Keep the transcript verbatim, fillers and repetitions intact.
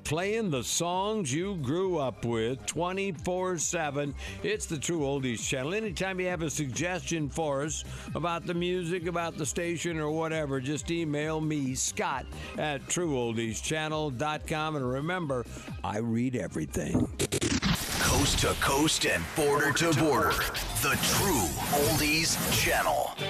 playing the songs you grew up with twenty-four seven. It's the True Oldies Channel. Anytime you have a suggestion for us about the music, about the station, or whatever, just email me, Scott, at true oldies channel dot com. And remember, I read everything. Coast to coast and border to border. The True Oldies Channel.